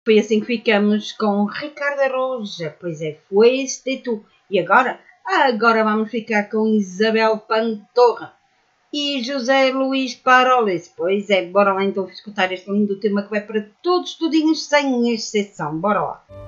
Foi assim que ficamos com Ricardo Arroja. Pois é, foi este tu. E agora? Agora vamos ficar com Isabel Pantorra e José Luís Paroles. Pois é, bora lá então escutar este lindo tema que vai para todos tudinhos sem exceção. Bora lá.